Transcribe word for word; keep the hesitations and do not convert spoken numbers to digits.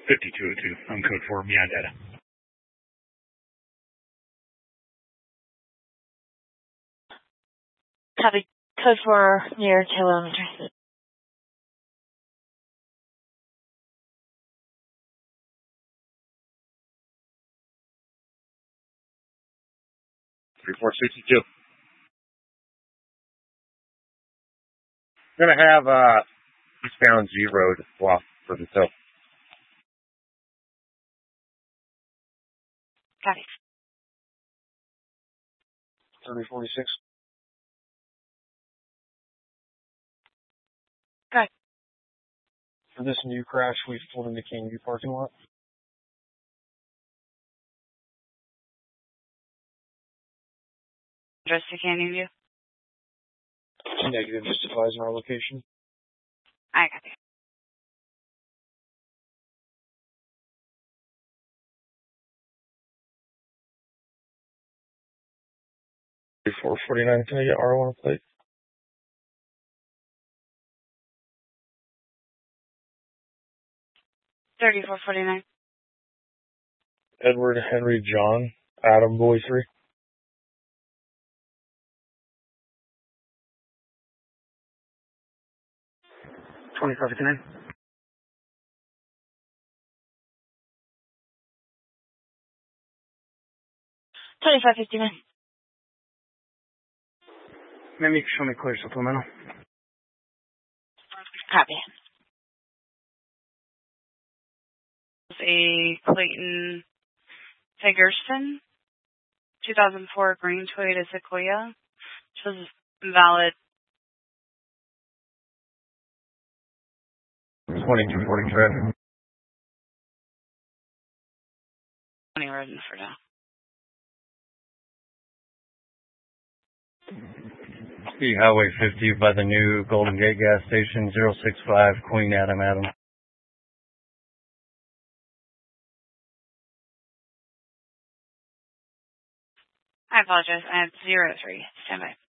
fifty-two oh two. I'm code four, beyond data. Copy. Code four near Taylor Elementary. three four sixty-two. We're going to have uh, eastbound G Road blocked for the tow. Copy. thirty forty-six. Go ahead. For this new crash, we've pulled into Caneview parking lot. Address to Caneview? Negative, just advising our location. I copy. four forty-nine, can I get R one plate? thirty-four forty-nine. Edward Henry John, Adam Boy three. twenty-five fifty-nine. twenty-five fifty-nine. Ma'am, you can show me clear supplemental. Copy. A Clayton Fagerson, two thousand four green Toyota Sequoia. Which was valid. twenty-two forty-three. twenty written for now. Highway fifty by the new Golden Gate gas station, zero six five, Queen Adam Adam. I apologize. I have zero three. Stand by.